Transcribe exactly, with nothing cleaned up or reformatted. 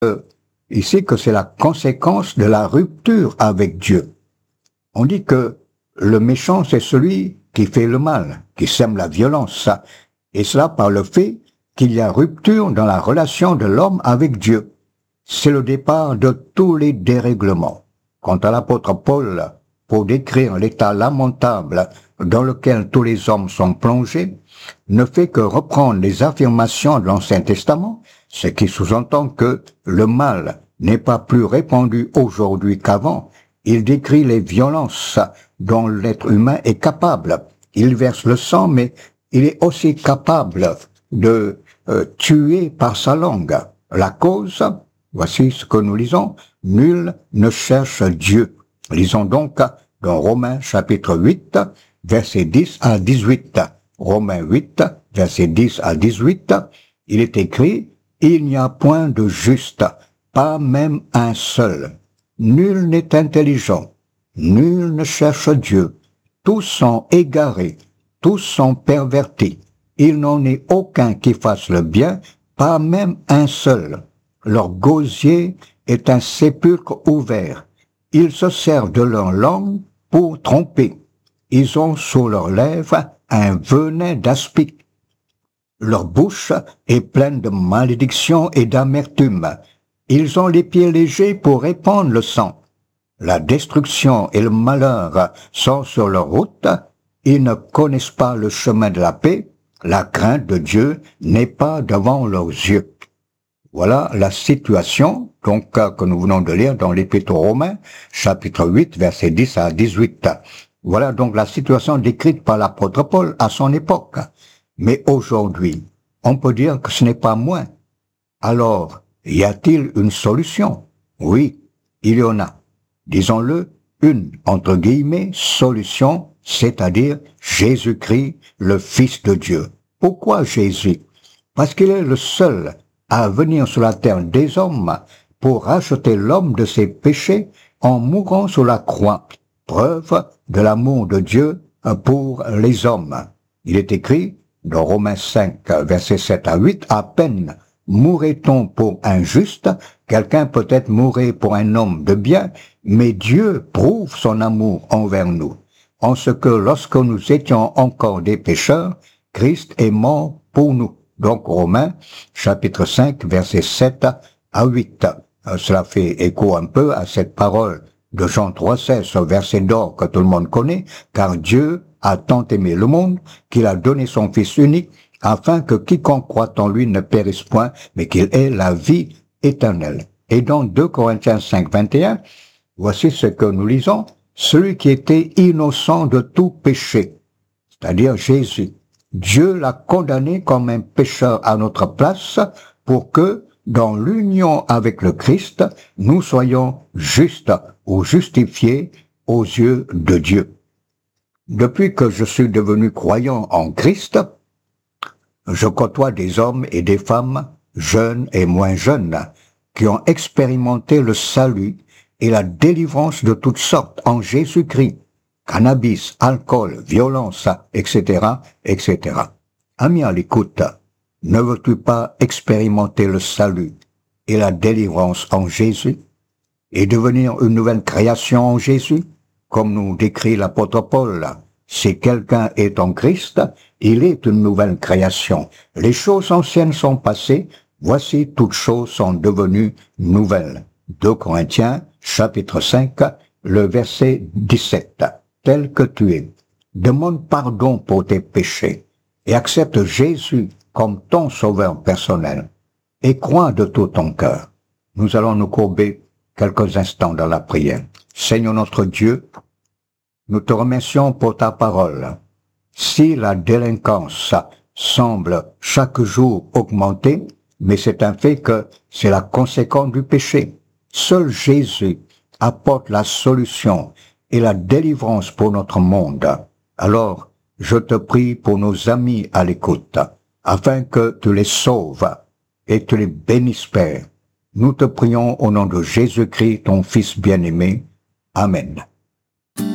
euh, ici que c'est la conséquence de la rupture avec Dieu. On dit que le méchant, c'est celui qui fait le mal, qui sème la violence, et cela par le fait qu'il y a rupture dans la relation de l'homme avec Dieu. C'est le départ de tous les dérèglements. Quant à l'apôtre Paul, pour décrire l'état lamentable dans lequel tous les hommes sont plongés, ne fait que reprendre les affirmations de l'Ancien Testament, ce qui sous-entend que le mal n'est pas plus répandu aujourd'hui qu'avant. Il décrit les violences dont l'être humain est capable. Il verse le sang, mais il est aussi capable de euh, tuer par sa langue. La cause, voici ce que nous lisons, nul ne cherche Dieu. Lisons donc dans Romains chapitre huit, versets dix à dix-huit. Romains huit, versets dix à dix-huit, il est écrit, « Il n'y a point de juste, pas même un seul. Nul n'est intelligent, nul ne cherche Dieu. Tous sont égarés, tous sont pervertis. Il n'en est aucun qui fasse le bien, pas même un seul. Leur gosier est un sépulcre ouvert. Ils se servent de leur langue pour tromper. Ils ont sous leurs lèvres un venin d'aspic. Leur bouche est pleine de malédiction et d'amertume. Ils ont les pieds légers pour répandre le sang. La destruction et le malheur sont sur leur route. Ils ne connaissent pas le chemin de la paix. La crainte de Dieu n'est pas devant leurs yeux. » Voilà la situation donc que nous venons de lire dans l'Épître aux Romains, chapitre huit, versets dix à dix-huit. Voilà donc la situation décrite par l'apôtre Paul à son époque. Mais aujourd'hui, on peut dire que ce n'est pas moins. Alors, y a-t-il une solution? Oui, il y en a. Disons-le, une, entre guillemets, solution, c'est-à-dire Jésus-Christ, le Fils de Dieu. Pourquoi Jésus? Parce qu'il est le seul à venir sur la terre des hommes pour racheter l'homme de ses péchés en mourant sur la croix. Preuve de l'amour de Dieu pour les hommes. Il est écrit dans Romains cinq, versets sept à huit, à peine mourrait-on pour un juste, quelqu'un peut-être mourrait pour un homme de bien, mais Dieu prouve son amour envers nous, en ce que lorsque nous étions encore des pécheurs, Christ est mort pour nous. Donc Romains, chapitre cinq, versets sept à huit. Cela fait écho un peu à cette parole de Jean trois seize, ce verset d'or que tout le monde connaît, car Dieu a tant aimé le monde qu'il a donné son Fils unique, afin que quiconque croit en lui ne périsse point, mais qu'il ait la vie éternelle. Et dans deux Corinthiens cinq, vingt et un, voici ce que nous lisons, celui qui était innocent de tout péché, c'est-à-dire Jésus. Dieu l'a condamné comme un pécheur à notre place pour que, dans l'union avec le Christ, nous soyons justes ou justifiés aux yeux de Dieu. Depuis que je suis devenu croyant en Christ, je côtoie des hommes et des femmes, jeunes et moins jeunes, qui ont expérimenté le salut et la délivrance de toutes sortes en Jésus-Christ. Cannabis, alcool, violence, et cetera, et cetera. Ami à l'écoute, ne veux-tu pas expérimenter le salut et la délivrance en Jésus et devenir une nouvelle création en Jésus, comme nous décrit l'apôtre Paul? Si quelqu'un est en Christ, il est une nouvelle création. Les choses anciennes sont passées, voici toutes choses sont devenues nouvelles. deux Corinthiens, chapitre cinq, le verset dix-sept. Tel que tu es, demande pardon pour tes péchés et accepte Jésus comme ton sauveur personnel et crois de tout ton cœur. Nous allons nous courber quelques instants dans la prière. Seigneur notre Dieu, nous te remercions pour ta parole. Si la délinquance semble chaque jour augmenter, mais c'est un fait que c'est la conséquence du péché. Seul Jésus apporte la solution et la délivrance pour notre monde. Alors, je te prie pour nos amis à l'écoute, afin que tu les sauves et tu les bénisses, Père. Nous te prions au nom de Jésus-Christ, ton Fils bien-aimé. Amen.